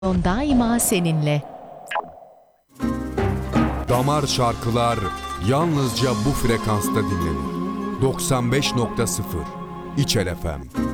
daima seninle. Damar şarkılar yalnızca bu frekansta dinlenir. 95.0 İçel FM.